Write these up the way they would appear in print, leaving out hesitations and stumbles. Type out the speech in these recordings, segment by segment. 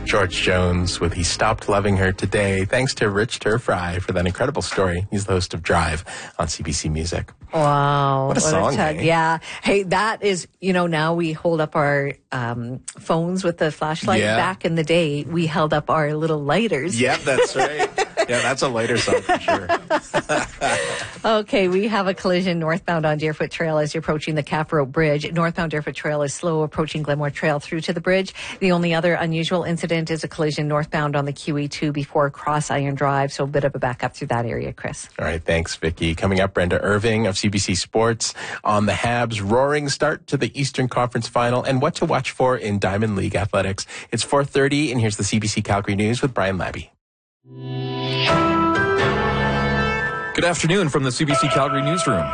George Jones with He Stopped Loving Her Today. Thanks to Rich Turfry for that incredible story. He's the host of Drive on CBC Music. Wow. What a song, hey? Yeah. Hey, that is, now we hold up our phones with the flashlight. Yeah. Back in the day, we held up our little lighters. Yep, that's right. Yeah, that's a lighter song for sure. Okay, we have a collision northbound on Deerfoot Trail as you're approaching the Cap Road Bridge. Northbound Deerfoot Trail is slow approaching Glenmore Trail through to the bridge. The only other unusual incident is a collision northbound on the QE2 before Cross Iron Drive, so a bit of a backup through that area, Chris. All right, thanks, Vicky. Coming up, Brenda Irving of CBC Sports on the Habs' roaring start to the Eastern Conference Final and what to watch for in Diamond League athletics. It's 4:30, and here's the CBC Calgary News with Brian Labby. Good afternoon from the CBC Calgary newsroom.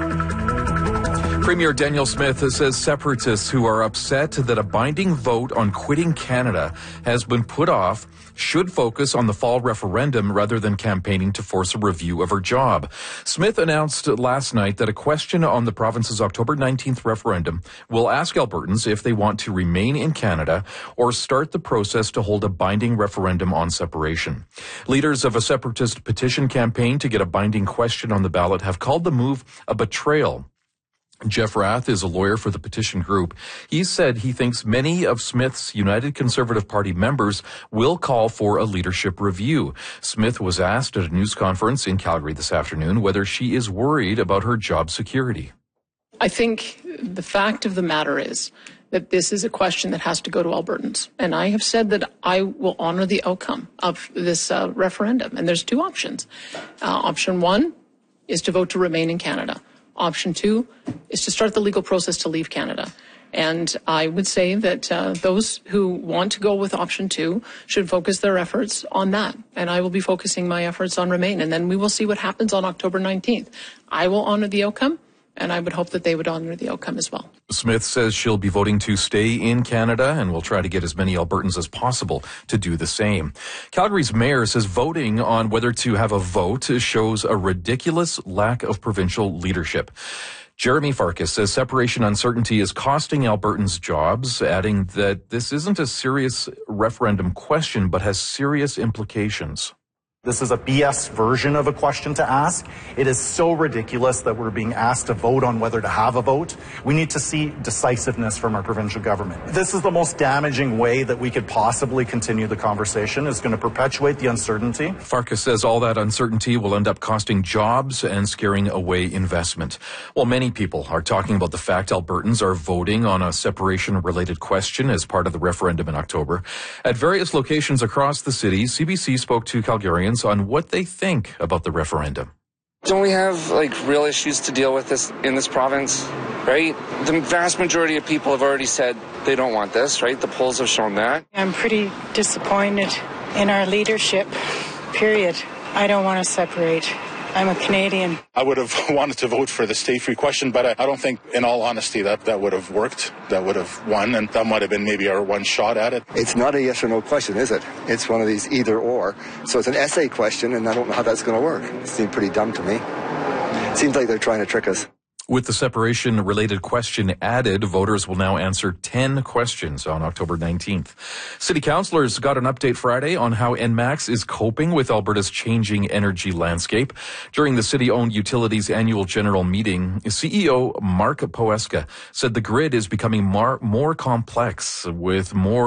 Premier Danielle Smith says separatists who are upset that a binding vote on quitting Canada has been put off should focus on the fall referendum rather than campaigning to force a review of her job. Smith announced last night that a question on the province's October 19th referendum will ask Albertans if they want to remain in Canada or start the process to hold a binding referendum on separation. Leaders of a separatist petition campaign to get a binding question on the ballot have called the move a betrayal. Jeff Rath is a lawyer for the petition group. He said he thinks many of Smith's United Conservative Party members will call for a leadership review. Smith was asked at a news conference in Calgary this afternoon whether she is worried about her job security. I think the fact of the matter is that this is a question that has to go to Albertans. And I have said that I will honor the outcome of this referendum. And there's two options. Option one is to vote to remain in Canada. Option two is to start the legal process to leave Canada. And I would say that those who want to go with option two should focus their efforts on that. And I will be focusing my efforts on remain. And then we will see what happens on October 19th. I will honor the outcome, and I would hope that they would honor the outcome as well. Smith says she'll be voting to stay in Canada and will try to get as many Albertans as possible to do the same. Calgary's mayor says voting on whether to have a vote shows a ridiculous lack of provincial leadership. Jeremy Farkas says separation uncertainty is costing Albertans jobs, adding that this isn't a serious referendum question but has serious implications. This is a BS version of a question to ask. It is so ridiculous that we're being asked to vote on whether to have a vote. We need to see decisiveness from our provincial government. This is the most damaging way that we could possibly continue the conversation. It's going to perpetuate the uncertainty. Farkas says all that uncertainty will end up costing jobs and scaring away investment. While many people are talking about the fact Albertans are voting on a separation-related question as part of the referendum in October, at various locations across the city, CBC spoke to Calgarians on what they think about the referendum. Don't we have real issues to deal with in this province, right? The vast majority of people have already said they don't want this, right? The polls have shown that. I'm pretty disappointed in our leadership, period. I don't want to separate. I'm a Canadian. I would have wanted to vote for the stay-free question, but I don't think, in all honesty, that would have worked. That would have won, and that might have been maybe our one shot at it. It's not a yes or no question, is it? It's one of these either or. So it's an essay question, and I don't know how that's going to work. It seemed pretty dumb to me. It seems like they're trying to trick us. With the separation-related question added, voters will now answer 10 questions on October 19th. City councillors got an update Friday on how ENMAX is coping with Alberta's changing energy landscape. During the city-owned utilities annual general meeting, CEO Mark Poeska said the grid is becoming more complex with more